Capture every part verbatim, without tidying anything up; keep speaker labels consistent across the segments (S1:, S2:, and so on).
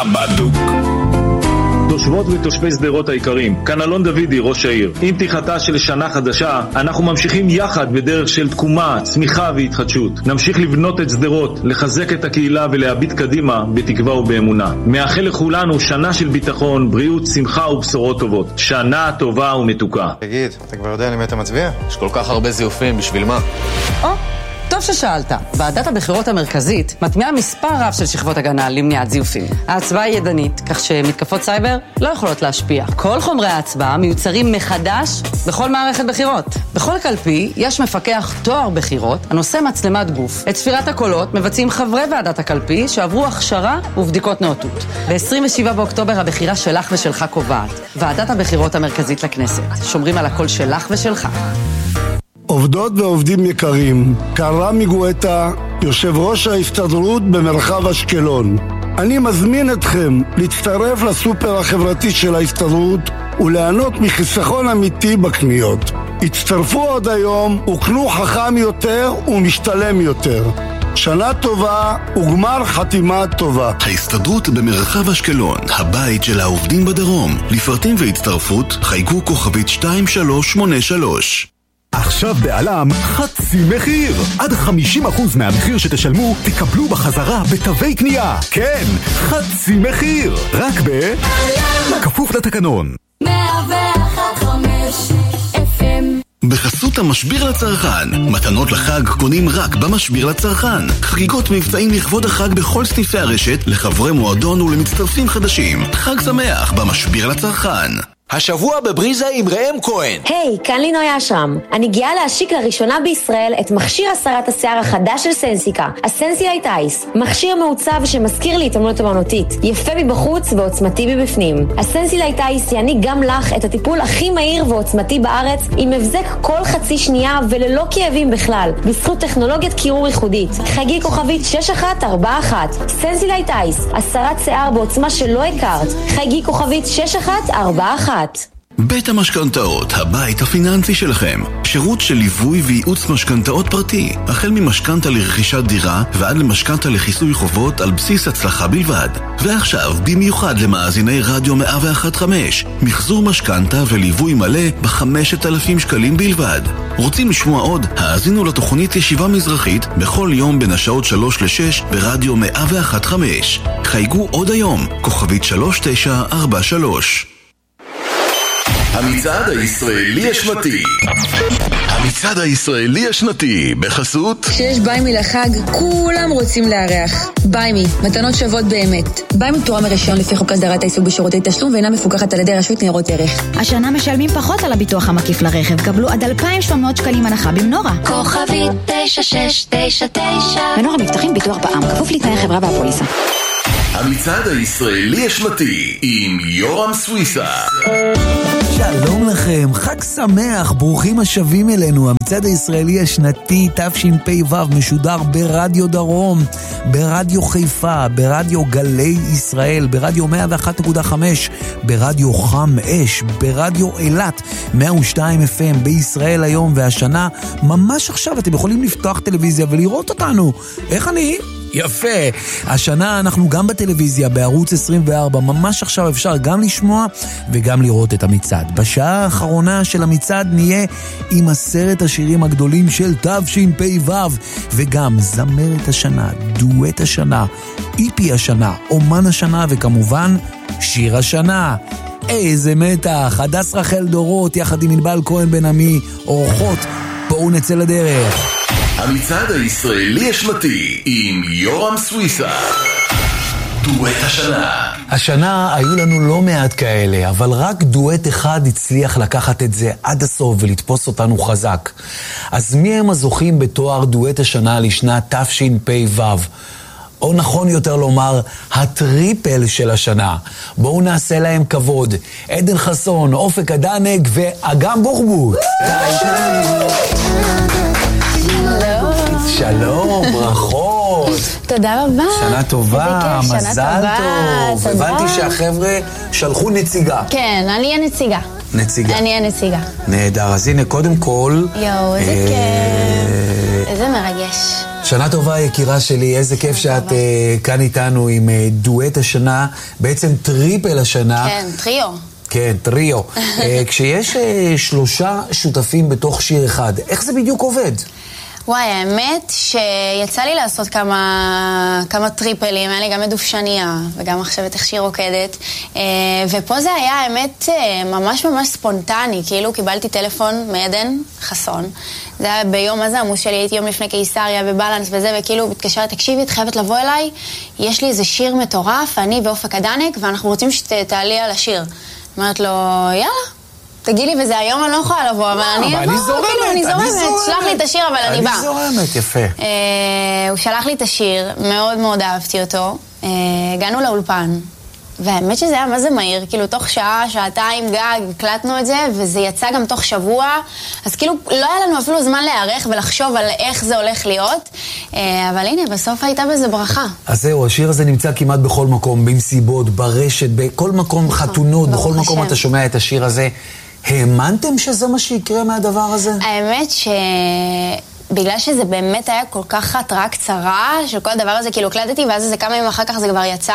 S1: בדוק.
S2: תושבות ותושבי שדרות היקרים, כאן אלון דוידי, ראש העיר. עם פתיחתה של שנה חדשה, אנחנו ממשיכים יחד בדרך של תקומה, צמיחה והתחדשות. נמשיך לבנות את שדרות, לחזק את הקהילה ולהביט קדימה בתקווה ובאמונה. מאחל לכולנו שנה של ביטחון, בריאות, שמחה ובשורות טובות. שנה טובה ומתוקה.
S3: תגיד, אתה כבר יודע למי אתה מצביע?
S4: יש כל כך הרבה זיופים, בשביל מה?
S5: או, טוב ששאלת. ועדת הבחירות המרכזית מטמיעה מספר רב של שכבות הגנה למניעת זיופים. ההצבעה היא ידנית, כך שמתקפות סייבר לא יכולות להשפיע. כל חומרי ההצבעה מיוצרים מחדש בכל מערכת בחירות. בכל קלפי יש מפקח תואר בחירות הנושא מצלמת גוף. את ספירת הקולות מבצעים חברי ועדת הקלפי שעברו הכשרה ובדיקות נאותות. ב-עשרים ושבעה באוקטובר הבחירה שלך ושלך קובעת. ועדת הבחירות המרכזית לכנסת. שומרים על הקול שלך ושלך.
S6: עובדות ועובדים יקרים, קרמי גואטה, יושב ראש ההסתדרות במרחב אשקלון. אני מזמין אתכם להצטרף לסופר החברתי של ההסתדרות וליהנות מחיסכון אמיתי בקניות. הצטרפו עוד היום וקנו חכם יותר ומשתלם יותר. שנה טובה וגמר חתימה טובה.
S1: ההסתדרות במרחב אשקלון, הבית של העובדים בדרום. לפרטים והצטרפות חייגו כוכבית שתיים שלוש שמונה שלוש.
S7: עכשיו בעלם חצי מחיר. עד חמישים אחוז מהמחיר שתשלמו תקבלו בחזרה בתווי קנייה. כן, חצי מחיר. רק ב... כפוף לתקנון.
S8: מאה ואחת חמש אף אם.
S1: בחסות המשביר לצרכן, מתנות לחג קונים רק במשביר לצרכן. חגיגות מבצעים לכבוד החג בכל סניפי הרשת, לחברי מועדון ולמצטרפים חדשים. חג שמח במשביר לצרכן.
S9: השבוע בבריזה עם ראם כהן.
S10: היי, כאן לינוי אשרם. אני גאה להשיק לראשונה בישראל את מכשיר הסרת השיער החדש של סנסיקה, הסנסילייט אייס. מכשיר מעוצב שמזכיר לי התעמלות אמנותית, יפה מבחוץ ועוצמתי מבפנים. הסנסילייט אייס יעניק גם לך את הטיפול הכי מהיר ועוצמתי בארץ, עם הבזק כל חצי שנייה וללא כאבים בכלל, בזכות טכנולוגיית קירור ייחודית. חגי כוכבית שש אחת ארבע אחת. סנסילייט אייס, הסרת שיער בעוצמה שלא הכרת. חגי כוכבית שש אחת ארבע אחת.
S1: בית המשכנתאות, הבית הפיננסי שלכם. שירות של ליווי וייעוץ משכנתאות פרטי, החל ממשכנתה לרכישת דירה ועד למשכנתה לכיסוי חובות על בסיס הצלחה בלבד. ועכשיו, במיוחד למאזיני רדיו מאה ואחת חמש, מחזור משכנתה וליווי מלא ב-חמשת אלפים שקלים בלבד. רוצים לשמוע עוד? האזינו לתוכנית ישיבה מזרחית בכל יום בין השעות שלוש לשש ברדיו מאה ואחת חמש. חייגו עוד היום, כוכבית שלוש תשע ארבע שלוש. המצעד הישראלי השנתי. המצעד הישראלי השנתי בחסות.
S11: כשיש ביימי לחג, כולם רוצים לארח. ביימי, מתנות שוות באמת. ביימי פטורה מרישיון לפי חוק הסדרת העיסוק בשירותי תשלום ואינה מפוקחת על ידי רשות ניירות ערך.
S12: השנה משלמים פחות על הביטוח המקיף לרכב. קבלו עד אלפיים ושבע מאות שקלים הנחה במנורה.
S8: כוכבית תשע שש תשע תשע.
S12: מנורה מבטחים ביטוח בע"מ, כפוף לתנאי החברה והפוליסה.
S1: המצעד הישראלי השנתי עם יורם סוויסה.
S13: שלום לכם, חג שמח, ברוכים השבים אלינו. המצעד הישראלי השנתי תשפ"ו משודר ברדיו דרום, ברדיו חיפה, ברדיו גלי ישראל, ברדיו מאה ואחת נקודה חמש, ברדיו חם אש, ברדיו אילת מאה ושתיים אף אם בישראל היום והשנה. ממש עכשיו אתם יכולים לפתוח טלוויזיה ולראות אותנו. איך אני? יפה. השנה אנחנו גם בטלוויזיה בערוץ עשרים וארבע, ממש עכשיו אפשר גם לשמוע וגם לראות את המצעד. בשעה האחרונה של המצעד נהיה עם עשרת השירים הגדולים של תשפ"ו, וגם זמרת השנה, דואט השנה, איפי השנה, אומן השנה, וכמובן שיר השנה. איזה מתח, הדס רחל דורות יחד עם ענבל כהן בן עמי אורחות. בואו נצא לדרך.
S1: המצעד הישראלי השנתי עם יורם סוויסה. דואט השנה.
S13: השנה היו לנו לא מעט כאלה, אבל רק דואט אחד הצליח לקחת את זה עד הסוף ולתפוס אותנו חזק. אז מי הם הזוכים בתואר דואט השנה לשנת תשפ"ו? או נכון יותר לומר, הטריפל של השנה. בואו נעשה להם כבוד. עדן חסון, אופק הדנג ואגם בוחבוט. שלום, ברכות.
S10: תודה רבה.
S13: שנה טובה, מזל טוב. הבנתי שהחבר'ה שלחו נציגה.
S10: כן, אני הנציגה.
S13: נציגה.
S10: אני הנציגה.
S13: נהדר, אז הנה קודם כל...
S10: יואו, איזה כיף. איזה מרגש.
S13: שנה טובה, יקירה שלי, איזה כיף שאת uh, כאן איתנו עם uh, דואט השנה, בעצם טריפל השנה.
S14: כן, טריו.
S13: כן, טריו. uh, כשיש uh, שלושה שותפים בתוך שיר אחד, איך זה בדיוק עובד?
S14: וואי, האמת שיצא לי לעשות כמה, כמה טריפלים, היה לי גם את דופשניה וגם עכשיו את איך שהיא רוקדת, ופה זה היה האמת ממש ממש ספונטני, כאילו קיבלתי טלפון מעדן חסון, זה היה ביום, מה זה עמוס שלי, הייתי יום לפני קיסריה ובלנס וזה, וכאילו מתקשרת, תקשיבי, את חייבת לבוא אליי, יש לי איזה שיר מטורף, אני ואופק הדנק, ואנחנו רוצים שתעלי על השיר. אמרת לו, יאללה. תגיד לי, וזה היום אני לא יכולה לבוא, אבל אני אבוא, כאילו, אני זורמת, שלח לי את השיר, אבל אני באה.
S13: אני זורמת, יפה.
S14: הוא שלח לי את השיר, מאוד מאוד אהבתי אותו, הגענו לאולפן, והאמת שזה היה מה זה מהיר, כאילו תוך שעה, שעתיים גג, הקלטנו את זה, וזה יצא גם תוך שבוע, אז כאילו לא היה לנו אפילו זמן להיערך ולחשוב על איך זה הולך להיות, אבל הנה, בסוף הייתה בזה ברכה.
S13: אז זהו, השיר הזה נמצא כמעט בכל מקום, במסיבות, ברשת, בכל מקום חתונות, בכל מקום אתה שומע את השיר הזה. האמנתם שזה מה שיקרה מהדבר הזה?
S14: האמת ש... בגלל שזה באמת היה כל כך התראה קצרה של כל הדבר הזה, כאילו הקלטתי ואז איזה כמה ימים אחר כך זה כבר יצא.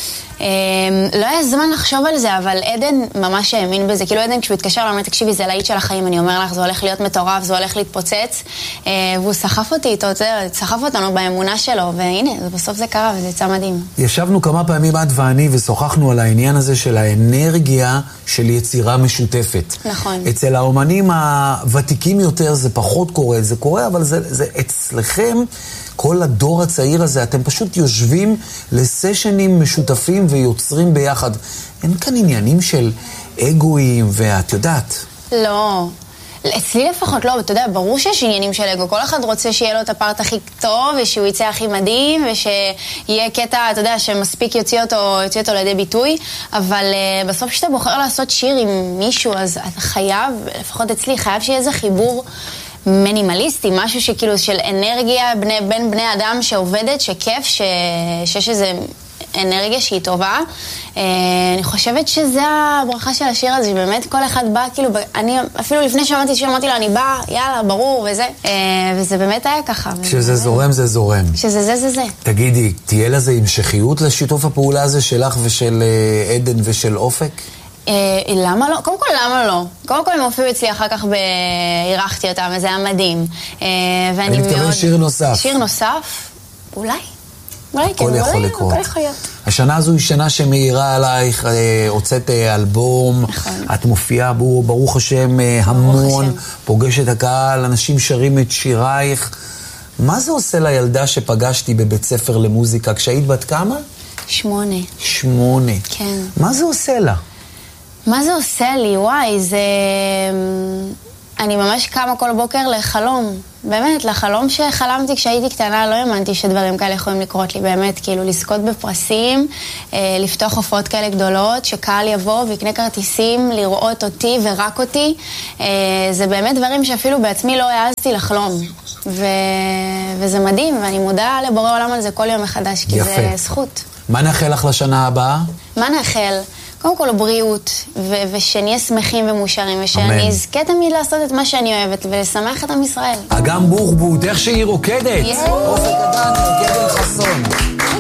S14: לא היה זמן לחשוב על זה, אבל עדן ממש האמין בזה. כאילו עדן כשהוא התקשר לו, אמר, תקשיבי, זה להיט של החיים, אני אומר לך, זה הולך להיות מטורף, זה הולך להתפוצץ. והוא סחף אותי איתו, סחף אותנו באמונה שלו, והנה, בסוף זה קרה וזה יצא מדהים.
S13: ישבנו כמה פעמים את ואני ושוחחנו על העניין הזה של האנרגיה של יצירה משותפת.
S14: נכון.
S13: אצל האומנים הוותיקים יותר זה פחות קורה, זה קורה, אבל זה, זה אצלכם, כל הדור הצעיר הזה, אתם פשוט יושבים לסשנים משותפים ויוצרים ביחד. אין כאן עניינים של אגואים, ואת יודעת.
S14: לא. אצלי לפחות לא, אתה יודע, ברור שיש עניינים של אגו. כל אחד רוצה שיהיה לו את הפארט הכי טוב, ושהוא יצא הכי מדהים, ושיהיה קטע, אתה יודע, שמספיק יוציא אותו, יוציא אותו לידי ביטוי. אבל uh, בסוף שאתה בוחר לעשות שיר עם מישהו, אז אתה חייב, לפחות אצלי, חייב שיהיה איזה חיבור מינימליסטי, משהו שכאילו של אנרגיה בני, בין בני אדם שעובדת, שכיף, ש, שיש איזה אנרגיה שהיא טובה. אני חושבת שזה הברכה של השיר הזה, שבאמת כל אחד בא, כאילו, אני אפילו לפני שאמרתי שיר, אמרתי לו, אני באה, יאללה, ברור, וזה. וזה באמת היה ככה.
S13: כשזה זורם, זה זורם.
S14: כשזה זה, זה זה.
S13: תגידי, תהיה לזה המשכיות לשיתוף הפעולה הזה שלך ושל עדן ושל אופק?
S14: למה לא? קודם כל, למה לא? קודם כל, הם הופיעו אצלי אחר כך והירחתי אותם, וזה היה מדהים.
S13: אני מתכוון שיר נוסף.
S14: שיר נוסף? אולי. אולי כן,
S13: הכל יכול לקרות.
S14: הכל יכול להיות.
S13: השנה הזו היא שנה שמאירה עלייך, הוצאת אלבום, את מופיעה בו, ברוך השם, המון, פוגשת הקהל, אנשים שרים את שירייך. מה זה עושה לילדה שפגשתי בבית ספר למוזיקה? כשהיית בת כמה?
S14: שמונה.
S13: שמונה.
S14: כן.
S13: מה זה עושה לה?
S14: מה זה עושה לי? וואי, זה... אני ממש קמה כל בוקר לחלום. באמת, לחלום שחלמתי כשהייתי קטנה, לא האמנתי שדברים כאלה יכולים לקרות לי, באמת, כאילו לזכות בפרסים, לפתוח הופעות כאלה גדולות, שקהל יבוא ויקנה כרטיסים, לראות אותי ורק אותי. זה באמת דברים שאפילו בעצמי לא העזתי לחלום. ו... וזה מדהים, ואני מודה לבורא עולם על זה כל יום מחדש, כי יפה. זה זכות.
S13: מה נאחל לך לשנה הבאה?
S14: מה נאחל? קודם כל בריאות, ו- ושנהיה שמחים ומאושרים, ושאני אזכה תמיד לעשות את מה שאני אוהבת, ולשמח את עם ישראל.
S13: אגם בוחבוט, איך שהיא רוקדת. אופק הדן, גדל חסון.